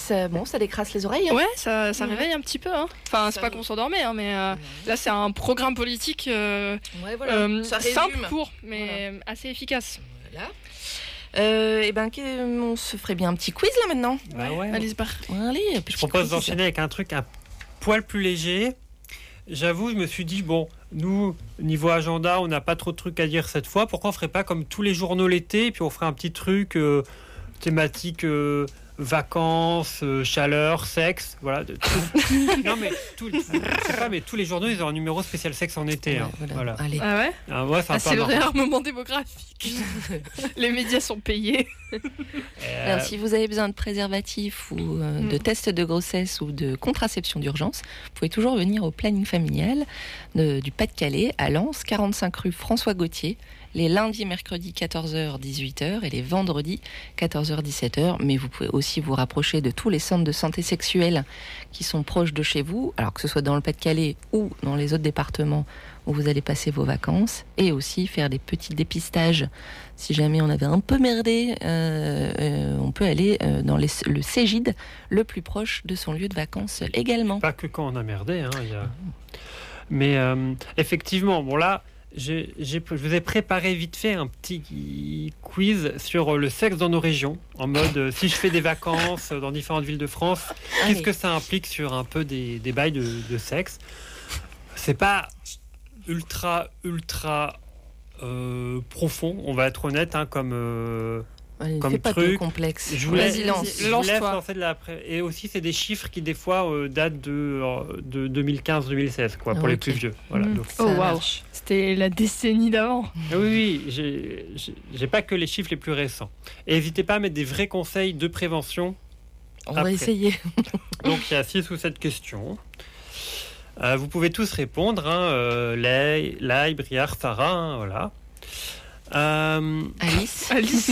ça décrasse les oreilles. Hein. Ouais, ça réveille un petit peu. Hein. Enfin, c'est pas qu'on s'endormait, hein, mais là, c'est un programme politique simple, court, mais assez efficace. Voilà. On se ferait bien un petit quiz là maintenant. Ouais. Allez, c'est parti. Allez, Je propose d'enchaîner avec un truc un poil plus léger. J'avoue, je me suis dit, bon, nous, niveau agenda, on n'a pas trop de trucs à dire cette fois. Pourquoi on ferait pas comme tous les journaux l'été, et puis on ferait un petit truc thématique vacances, chaleur, sexe, voilà. Non mais mais tous les journaux ils ont un numéro spécial sexe en été. Hein. Voilà. Allez. Ah ouais. C'est le réarmement démographique. Les médias sont payés. Alors, si vous avez besoin de préservatifs ou de tests de grossesse ou de contraception d'urgence, vous pouvez toujours venir au planning familial du Pas-de-Calais à Lens, 45 rue François Gauthier, les lundis, mercredis 14h, 18h et les vendredis 14h, 17h. Mais vous pouvez aussi vous rapprocher de tous les centres de santé sexuelle qui sont proches de chez vous, alors que ce soit dans le Pas-de-Calais ou dans les autres départements où vous allez passer vos vacances, et aussi faire des petits dépistages. Si jamais on avait un peu merdé, on peut aller dans le Cégide le plus proche de son lieu de vacances également. Pas que quand on a merdé. Hein, Mais effectivement, bon là, je vous ai préparé vite fait un petit quiz sur le sexe dans nos régions, en mode si je fais des vacances dans différentes villes de France, qu'est-ce que ça implique sur un peu des bails de sexe. C'est pas ultra profond, on va être honnête, hein, comme fais pas truc. de complexe. Je vous laisse lancer de et aussi c'est des chiffres qui des fois datent de 2015-2016 quoi, pour les plus vieux. Voilà. Donc, waouh, c'était la décennie d'avant. Oui, j'ai pas que les chiffres les plus récents. Et n'hésitez pas à mettre des vrais conseils de prévention. On va essayer. Donc il y a 6 ou 7 questions. Vous pouvez tous répondre, hein, Lai, Briard, Sarah, hein, voilà. Alice.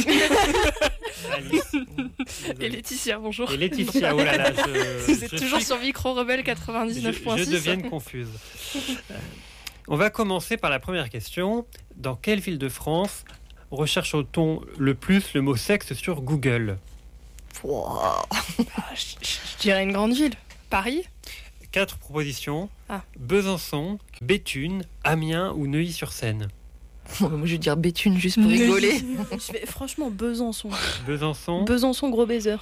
Et Laetitia, bonjour. Et Laetitia, oh là là. Vous êtes toujours sur Micro Rebelle 99.6. Je deviens confuse. On va commencer par la première question. Dans quelle ville de France recherche-t-on le plus le mot sexe sur Google ? Je dirais une grande ville. Paris ? 4 propositions. Besançon, Béthune, Amiens ou Neuilly-sur-Seine. Moi, je vais dire Béthune juste pour rigoler. Franchement, Besançon. Besançon, gros baiser.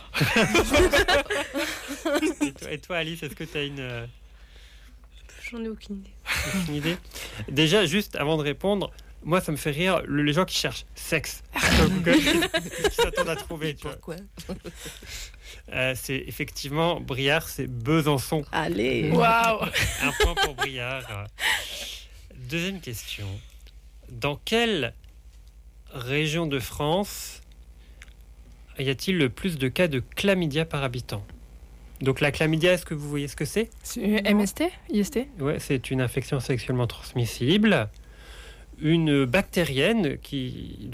Et toi, Alice, est-ce que tu as une... J'en ai aucune idée. Aucune idée. Déjà, juste avant de répondre, moi, ça me fait rire les gens qui cherchent sexe sur Google, qui s'attendent à trouver. Pourquoi ? C'est effectivement, Briard, c'est Besançon. Allez. Waouh. Un point pour Briard. Deuxième question. Dans quelle région de France y a-t-il le plus de cas de chlamydia par habitant ? Donc la chlamydia, est-ce que vous voyez ce que c'est ? C'est MST ? IST ? Ouais, c'est une infection sexuellement transmissible. Une bactérienne qui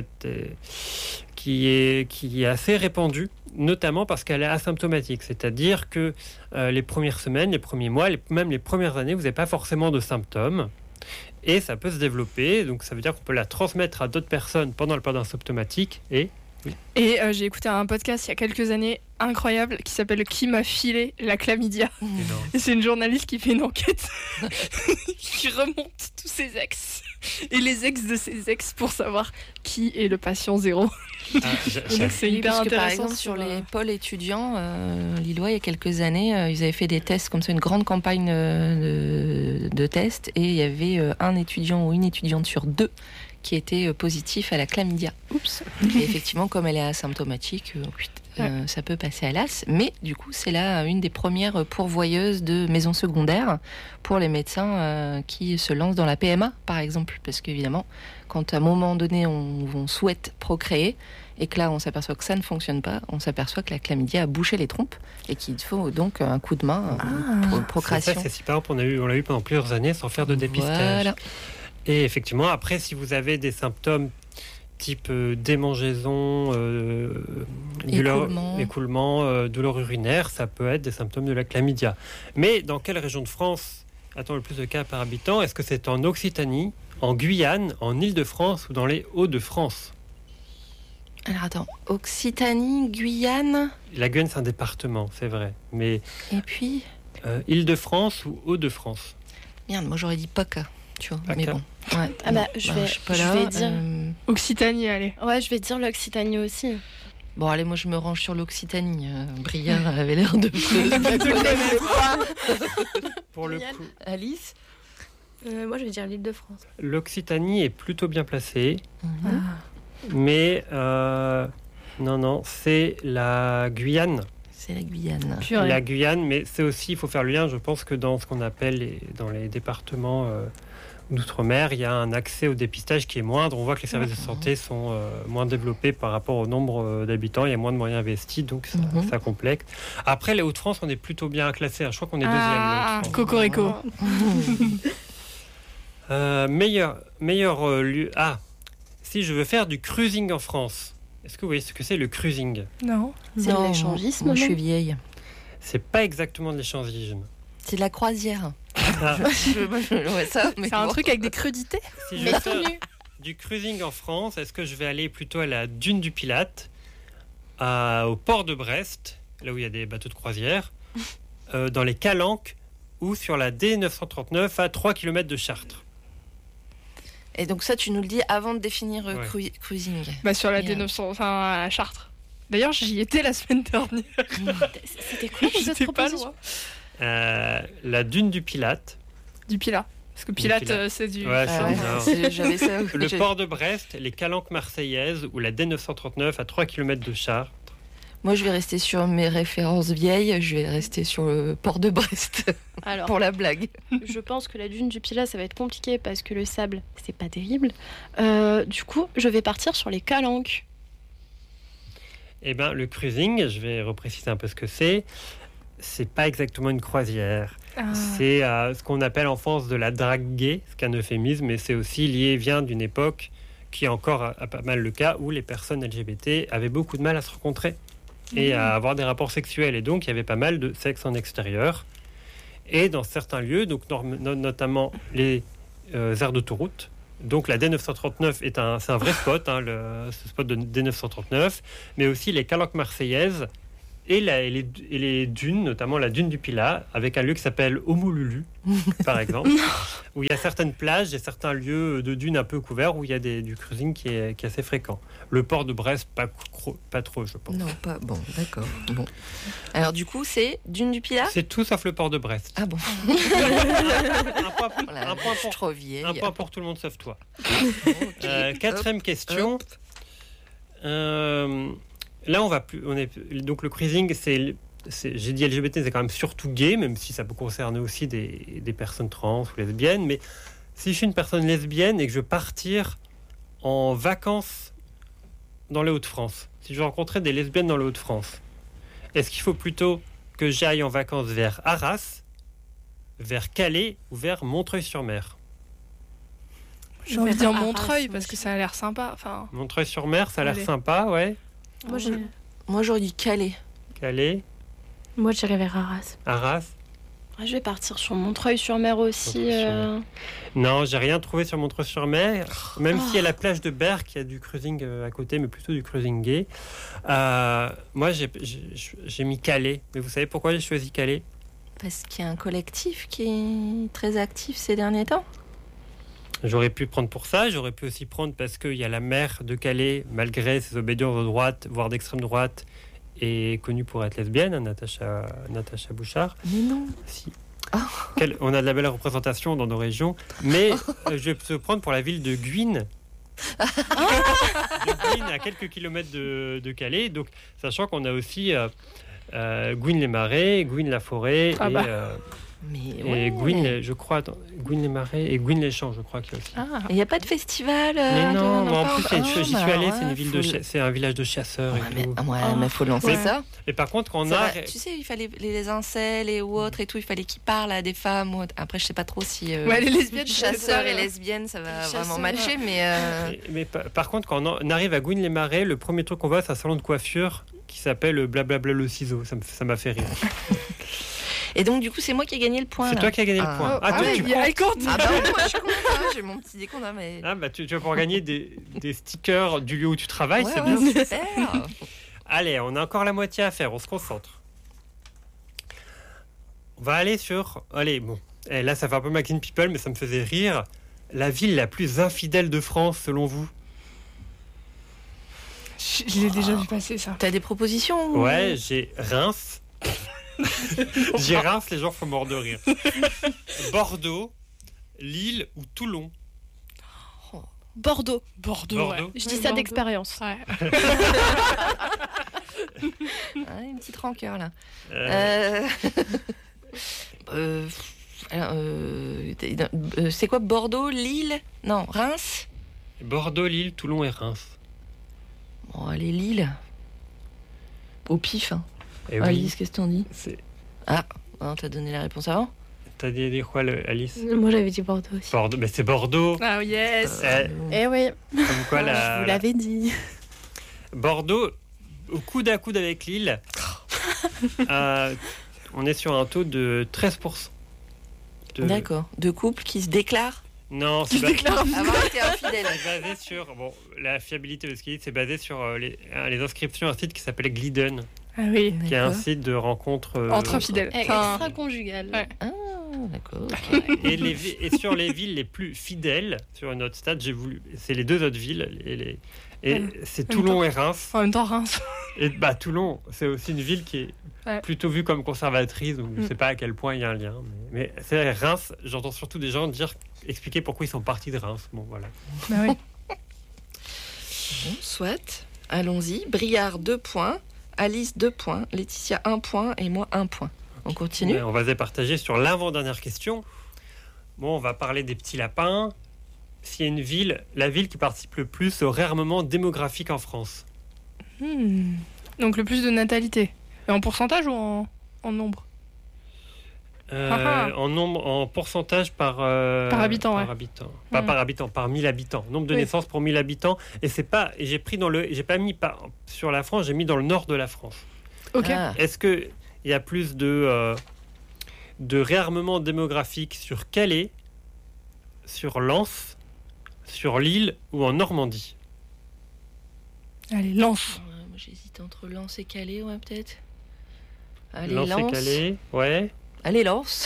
est assez répandue, notamment parce qu'elle est asymptomatique. C'est-à-dire que les premières semaines, les premiers mois, même les premières années, vous n'avez pas forcément de symptômes. Et ça peut se développer, donc ça veut dire qu'on peut la transmettre à d'autres personnes pendant le période asymptomatique. Et j'ai écouté un podcast il y a quelques années incroyable qui s'appelle Qui m'a filé la chlamydia. Et c'est une journaliste qui fait une enquête qui remonte tous ses ex et les ex de ses ex pour savoir qui est le patient zéro. Donc c'est hyper intéressant. Par exemple, sur les pôles étudiants lillois, il y a quelques années, ils avaient fait des tests comme ça, une grande campagne de tests, et il y avait un étudiant ou une étudiante sur 2 qui était positif à la chlamydia. Oups. Et effectivement, comme elle est asymptomatique, ça peut passer à l'as. Mais du coup, c'est là une des premières pourvoyeuses de maisons secondaires pour les médecins qui se lancent dans la PMA, par exemple. Parce qu'évidemment, quand à un moment donné, on souhaite procréer, et que là, on s'aperçoit que ça ne fonctionne pas, on s'aperçoit que la chlamydia a bouché les trompes, et qu'il faut donc un coup de main pour une procréation. C'est super, on l'a eu pendant plusieurs années sans faire de dépistage. Voilà. Et effectivement, après, si vous avez des symptômes type démangeaison, écoulement, douleur urinaire, ça peut être des symptômes de la chlamydia. Mais dans quelle région de France a-t-on le plus de cas par habitant ? Est-ce que c'est en Occitanie, en Guyane, en Île-de-France ou dans les Hauts-de-France ? Alors attends, Occitanie, Guyane. La Guyane, c'est un département, c'est vrai. Mais Et puis Île-de-France ou Hauts-de-France? merde, moi j'aurais dit PACA, tu vois. PACA. Mais bon. Ouais. Ah bah, je vais dire. Occitanie, allez. Ouais, je vais dire l'Occitanie aussi. Bon, allez, moi je me range sur l'Occitanie. Briard avait l'air de. Pour le coup, Alice. Moi, je vais dire l'Île-de-France. l'Occitanie est plutôt bien placée. Mhm. Mais non, c'est la Guyane. C'est la Guyane. Purée. La Guyane, mais c'est aussi, il faut faire le lien, je pense que dans ce qu'on appelle dans les départements d'outre-mer, il y a un accès au dépistage qui est moindre. On voit que les services de santé sont moins développés par rapport au nombre d'habitants. Il y a moins de moyens investis, donc ça complexe. Après, les Hauts-de-France, on est plutôt bien classés. Je crois qu'on est deuxième. Ah, les Hauts-de-France. Cocorico. Meilleur lieu. Ah, si je veux faire du cruising en France, est-ce que vous voyez ce que c'est le cruising? Non. C'est de l'échangisme, Moi je non suis vieille. C'est pas exactement de l'échangisme. C'est de la croisière. Ah, Ouais, ça, mais C'est un bon. truc avec des crudités. si je veux faire du cruising en France, est-ce que je vais aller plutôt à la dune du Pilate, au port de Brest, là où il y a des bateaux de croisière, dans les Calanques ou sur la D939 à 3 km de Chartres? Et donc ça, tu nous le dis avant de définir Ouais. cruising. Bah, sur la Et, D900, enfin à Chartres. D'ailleurs, j'y étais la semaine dernière. C'était quoi les autres J'étais pas propositions? loin. La dune du Pilate, Du Pilat. Parce que Pilate, Pilate. c'est du. Ouais, Ah ouais, j'avais ça. le port de Brest, les Calanques marseillaises ou la D939 à 3 km de Chartres. Moi, je vais rester sur mes références vieilles. Je vais rester sur le port de Brest Alors, pour la blague. je pense que la dune du Pilat, ça va être compliqué parce que le sable, c'est pas terrible. Du coup, je vais partir sur les Calanques. Eh bien, le cruising, je vais repréciser un peu ce que c'est. C'est pas exactement une croisière. Ah. C'est ce qu'on appelle en France de la drague gay, ce qu'un euphémisme, mais c'est aussi vient d'une époque qui est encore à pas mal le cas où les personnes LGBT avaient beaucoup de mal à se rencontrer et à avoir des rapports sexuels. Et donc, il y avait pas mal de sexe en extérieur. Et dans certains lieux, donc notamment les aires d'autoroute. Donc la D939 c'est un vrai spot, ce spot de D939, mais aussi les Calanques marseillaises et les dunes, notamment la dune du Pilat, avec un lieu qui s'appelle Homolulu, par exemple, où il y a certaines plages et certains lieux de dunes un peu couverts où il y a du cruising qui est assez fréquent. Le port de Brest, pas trop, je pense. Non, pas bon, d'accord. Bon. Alors du coup, c'est dune du Pilat. C'est tout sauf le port de Brest. Ah bon. Un point Je suis trop vieille. Un point pour tout le monde sauf toi. Ok. Quatrième question. Là, donc le cruising, j'ai dit LGBT, c'est quand même surtout gay, même si ça peut concerner aussi des personnes trans ou lesbiennes. Mais si je suis une personne lesbienne et que je veux partir en vacances dans les Hauts-de-France, si je veux rencontrer des lesbiennes dans les Hauts-de-France, est-ce qu'il faut plutôt que j'aille en vacances vers Arras, vers Calais ou vers Montreuil-sur-Mer? J'ai envie de dire Arras, Montreuil moi parce que aussi. ça a l'air sympa. Enfin, Montreuil-sur-Mer, ça a l'air Allez. sympa, ouais. Moi, J'aurais dit Calais. Calais, moi j'irais vers Arras. Arras. Ouais, je vais partir sur Montreuil-sur-Mer aussi. Montreuil-sur-Mer. Non, j'ai rien trouvé sur Montreuil-sur-Mer, même s'il y a la plage de Berck, il y a du cruising à côté, mais plutôt du cruising gay. Moi, j'ai mis Calais. Mais vous savez pourquoi j'ai choisi Calais? Parce qu'il y a un collectif qui est très actif ces derniers temps. J'aurais pu prendre pour ça, j'aurais pu aussi prendre parce qu'il y a la maire de Calais, malgré ses obédiences de droite, voire d'extrême droite, est connue pour être lesbienne, Natacha Bouchard. Mais non. Si. Oh. On a de la belle représentation dans nos régions, mais je vais se prendre pour la ville de Guynes. De Guynes, à quelques kilomètres de Calais, donc sachant qu'on a aussi Guynes-les-Marais, Guynes-la-Forêt Ah bah. Mais et ouais. Guynes-les-Marais et Guynes-les-Champs, je crois qu'il y a aussi. ah. Il n'y a pas de festival. Mais non, mais en plus, Ah, j'y suis allé, c'est une ville faut c'est un village de chasseurs Ouais, et tout. mais faut lancer Ouais. ça. Et par contre, quand on Ça a... va. Tu sais, il fallait les incels et ou autres et tout, il fallait qu'ils parlent à des femmes. Après, je sais pas trop si Ouais, les lesbiennes, chasseurs et c'est ça. lesbiennes, ça va Les vraiment chasseurs. matcher, mais Mais par contre, quand on arrive à Guynes-les-Marais, le premier truc qu'on voit, c'est un salon de coiffure qui s'appelle Blablabla le ciseau. Ça m'a fait rire. Et donc, du coup, c'est moi qui ai gagné le point. C'est là. toi qui as gagné le point. elle compte. Ah bah oui, moi je compte, hein, j'ai mon petit décompte. Hein, mais... Ah bah tu vas pouvoir gagner des stickers du lieu où tu travailles, c'est ouais, bien. super. Allez, on a encore la moitié à faire, on se concentre. On va aller sur... Allez, bon, là ça fait un peu Mackin People, mais ça me faisait rire. La ville la plus infidèle de France, selon vous? Je l'ai déjà vu passer, ça. T'as des propositions Ouais, j'ai Reims. J'ai Reims, les gens font mort de rire. Bordeaux, Lille ou Toulon? Bordeaux. Bordeaux. Bordeaux. Je dis ça d'expérience. Ouais. Ah, une petite rancœur là. C'est quoi Bordeaux, Lille? Non, Reims? Bordeaux, Lille, Toulon et Reims. Bon, allez, Lille. Au pif. Hein. Eh oui, Alice, qu'est-ce que t'en dis? c'est- Non, t'as donné la réponse avant? T'as dit quoi, Alice? Moi, j'avais dit Bordeaux aussi. Bordeaux, mais c'est Bordeaux. Ah yes. Eh oui, Comme quoi, je vous l'avais dit. Bordeaux, au coude à coude avec Lille, on est sur un taux de 13%. D'accord. De couples qui se déclarent Non, Tu déclares. avoir été infidèles. c'est basé sur... Bon, la fiabilité de ce qu'il dit, c'est basé sur les inscriptions à un site qui s'appelle Glidden, Ah oui. qui est un D'accord. site de rencontre... Entre infidèles. Enfin, Extra-conjugal. Ouais. Ah, d'accord. ok. Et sur les villes les plus fidèles, sur une autre stat, c'est les deux autres villes, et c'est Toulon et Reims. en même temps, Reims. Et Toulon, c'est aussi une ville qui est plutôt vue comme conservatrice, donc je ne sais pas à quel point il y a un lien. Mais c'est vrai, Reims, j'entends surtout des gens expliquer pourquoi ils sont partis de Reims. Bon, voilà. Bah oui. Bon, soit. Allons-y. Briard, 2 points. Alice, 2 points. Laetitia, 1 point. Et moi, 1 point. On continue. Ouais, on va se départager sur l'avant-dernière question. Bon, on va parler des petits lapins. S'il y a une ville, la ville qui participe le plus au réarmement démographique en France. Donc le plus de natalité. Et en pourcentage ou en nombre? En nombre, en pourcentage par habitant, ouais. Pas par habitant, par 1000 habitants. Nombre de Oui. naissances pour 1000 habitants. Et c'est pas, et j'ai pas mis sur la France, j'ai mis dans le nord de la France. Ok. Ah, Est-ce que il y a plus de réarmement démographique sur Calais, sur Lens, sur Lille ou en Normandie? Allez, lance. ouais, moi, j'hésite entre Lens et Calais, ouais, peut-être. Allez, Lens et Lens. Calais, ouais. Allez, Lens.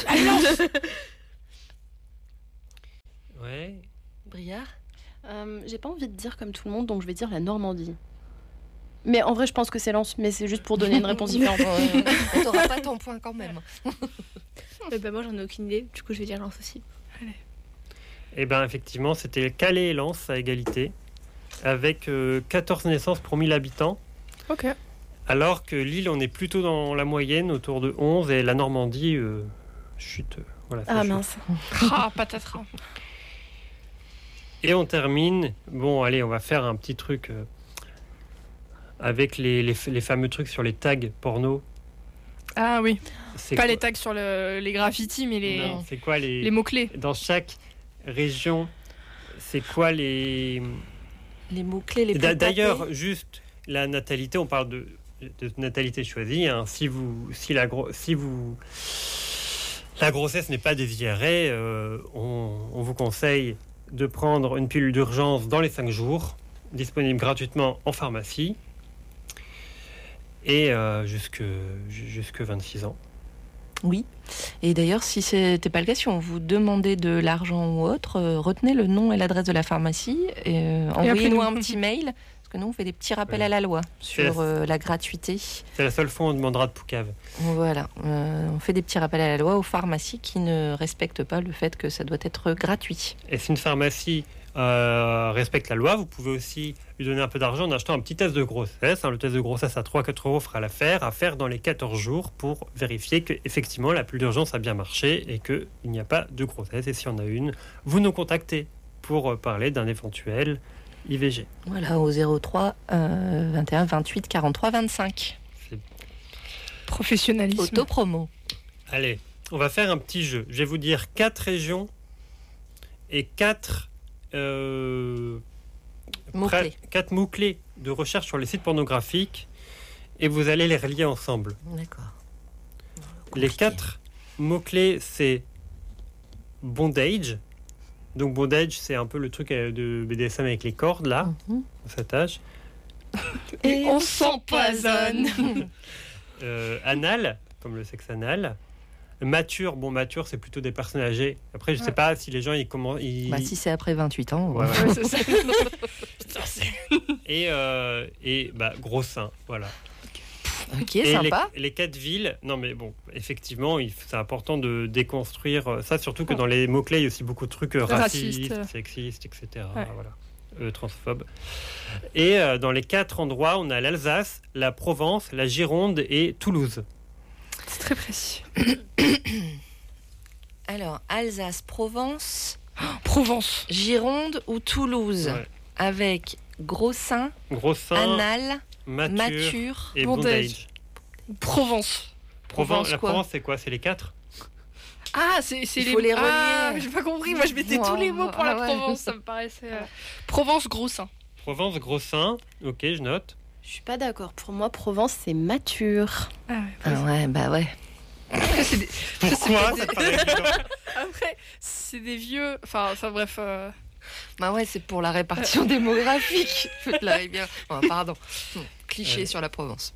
Ouais. Briard. J'ai pas envie de dire comme tout le monde, donc je vais dire la Normandie. Mais en vrai, je pense que c'est Lens, mais c'est juste pour donner une réponse différente. On t'aura pas ton point quand même. Moi, j'en ai aucune idée. Du coup, je vais dire Lens aussi. Eh bien, effectivement, c'était Calais et Lens à égalité, avec 14 naissances pour 1000 habitants. Ok. Alors que Lille, on est plutôt dans la moyenne, autour de 11, et la Normandie chute. Voilà, ça Ah chute. mince. Ah, patatras. Et on termine. Bon, allez, on va faire un petit truc avec les fameux trucs sur les tags porno. Ah oui. C'est Pas quoi- les tags sur les graffitis, mais les Non, c'est quoi les mots-clés. Dans chaque région, c'est quoi les... Les mots-clés les plus D'ailleurs, tapés. juste la natalité, on parle de natalité choisie. Hein. Si la grossesse n'est pas désirée, on vous conseille de prendre une pilule d'urgence dans les 5 jours, disponible gratuitement en pharmacie, et jusque 26 ans. Oui. Et d'ailleurs, si c'était pas le cas, si on vous demandait de l'argent ou autre, retenez le nom et l'adresse de la pharmacie et envoyez-nous un petit mail. Parce que nous, on fait des petits rappels Oui. à la loi sur la gratuité. C'est la seule fois où on demandera de poucave. Voilà. On fait des petits rappels à la loi aux pharmacies qui ne respectent pas le fait que ça doit être gratuit. Et si une pharmacie respecte la loi, vous pouvez aussi lui donner un peu d'argent en achetant un petit test de grossesse. Le test de grossesse à 3-4 € fera l'affaire, à faire dans les 14 jours pour vérifier que effectivement la pilule d'urgence a bien marché et qu'il n'y a pas de grossesse. Et s'il y en a une, vous nous contactez pour parler d'un éventuel IVG. Voilà, au 03 21 28 43 25. Professionnalisme. Autopromo. Allez, on va faire un petit jeu. Je vais vous dire 4 régions et 4 Mots-clés. 4 mots-clés de recherche sur les sites pornographiques et vous allez les relier ensemble. D'accord. Les Compliqué. 4 mot-clé, c'est bondage. Donc bondage, c'est un peu le truc de BDSM avec les cordes, là, dans cet âge. Et on s'empoisonne. Anal, comme le sexe anal. Mature, mature, c'est plutôt des personnes âgées. Après, je sais pas si les gens, si c'est après 28 ans... Ouais. Ouais, c'est ça. Et gros sein, voilà. Ok, sympa. Les 4 villes, non mais bon, effectivement, c'est important de déconstruire ça, surtout que dans les mots-clés, il y a aussi beaucoup de trucs racistes, sexistes, etc. Ouais. Voilà. Transphobes. Et dans les 4 endroits, on a l'Alsace, la Provence, la Gironde et Toulouse. C'est très précis. Alors, Alsace, Provence, Gironde ou Toulouse, Ouais. avec gros sein, anal, mature et bondage. bondage. Provence. La quoi Provence, c'est quoi? C'est les 4? Ah, c'est Il faut les relier. Ah, j'ai pas compris. Moi, je mettais tous les mots pour la Provence. Ça me paraissait. Provence, gros sein. Provence, gros sein. Ok, je note. Je suis pas d'accord. Pour moi, Provence, c'est mature. Ah ouais, bah ouais. Pourquoi? C'est pas évident. Après, c'est des vieux. Enfin bref. Bah ouais, c'est pour la répartition démographique. Je te l'avais bien. Oh, pardon. Cliché sur la Provence.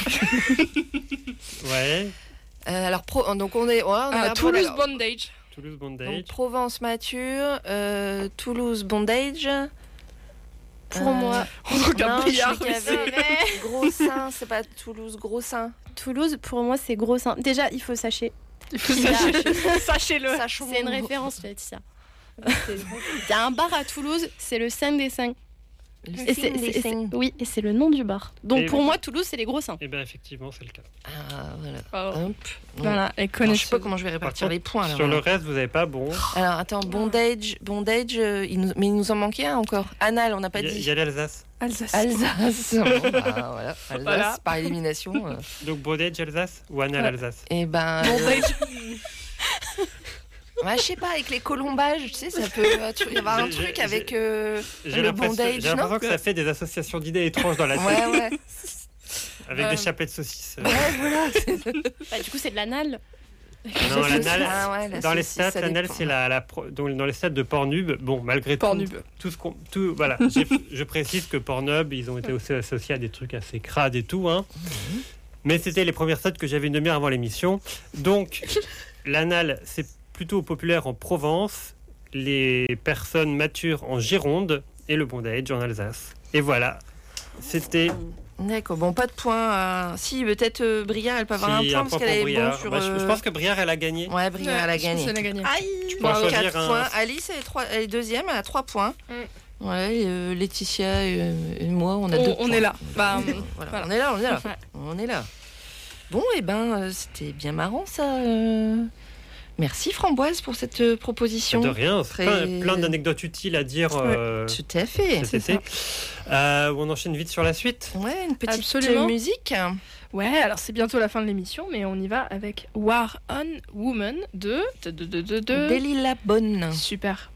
Ouais. Alors, donc on est là, Toulouse, bondage. Toulouse, bondage. Donc, Provence mature, Toulouse bondage. Pour moi, On regarde non, Briard, je sais qu'il y avait gros sein, c'est pas Toulouse, gros sein. Toulouse, pour moi, c'est gros sein. Déjà, il faut sachez. Sachez-le. Sachons. C'est une référence, Laetitia. Il y a un bar à Toulouse, c'est le Sein des Seins. Oui, et c'est le nom du bar. Donc Et pour oui. moi, Toulouse, c'est les gros seins. Eh bien, effectivement, c'est le cas. Ah, voilà. Oh. Hop. Voilà, et Alors, je connaissez sais pas comment je vais répartir les points. Alors, Sur le reste, vous n'avez pas bon. Alors attends, bondage, mais il nous en manquait un encore. Anal, on n'a pas Il dit. y a l'Alsace. Alsace. Alsace. Bon, bah, voilà. Alsace, Voilà. par élimination. Donc, bondage, Alsace ou anal, Ouais. Alsace? Et ben. Bondage. Ouais, je sais pas, avec les colombages, tu sais, ça peut y avoir un truc avec J'ai le l'impression bondage, non? que ça fait des associations d'idées étranges dans la tête. Ouais. Avec des chapelets de saucisses. Ouais, voilà. Bah, du coup, c'est de l'anal. Non, l'anal, Ah ouais, la dans les saucisse, stats, ça l'anal, dépend. c'est donc dans les stats de Pornhub. Bon, malgré Pornhub. voilà. Je précise que Pornhub, ils ont été aussi associés à des trucs assez crades et tout, hein. Mais c'était les premières stats que j'avais une demi-heure avant l'émission. Donc, l'anal, c'est plutôt populaire en Provence, les personnes matures en Gironde et le bondage en Alsace. Et voilà, c'était D'accord, bon, pas de point. Si, peut-être Briard, elle peut avoir un point parce qu'elle est bon sur. Je pense que Briard, elle a gagné. Ouais, Briard, elle a gagné. Elle a gagné. Aïe, Tu pourras choisir 4 un- points. Alice, elle est deuxième, elle a 3 points. Ouais, et, Laetitia et moi, on a 2 points. On est là. Bah, Voilà, voilà. on est là. On est là. Bon, et ben, c'était bien marrant ça. Merci Framboise pour cette proposition. De rien, Très- plein d'anecdotes utiles à dire. Tout à fait. cet été. On enchaîne vite sur la suite. Ouais, une petite Absolument. musique. Ouais, alors c'est bientôt la fin de l'émission, mais on y va avec War on Woman de... Delilah Bonne. Super.